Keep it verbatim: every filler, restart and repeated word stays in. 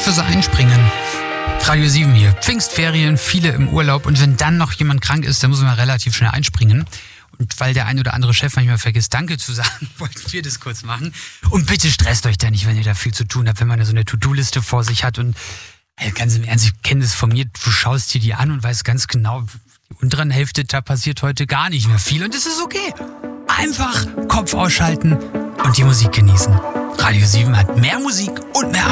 fürs Einspringen. Radio sieben hier. Pfingstferien, viele im Urlaub. Und wenn dann noch jemand krank ist, dann muss man relativ schnell einspringen. Und weil der ein oder andere Chef manchmal vergisst, Danke zu sagen, wollten wir das kurz machen. Und bitte stresst euch da nicht, wenn ihr da viel zu tun habt, wenn man da so eine To-Do-Liste vor sich hat. Und ey, ganz im Ernst, ich kenne das von mir, du schaust dir die an und weißt ganz genau, die unteren Hälfte, da passiert heute gar nicht mehr viel. Und das ist okay. Einfach Kopf ausschalten und die Musik genießen. Radio sieben hat mehr Musik und mehr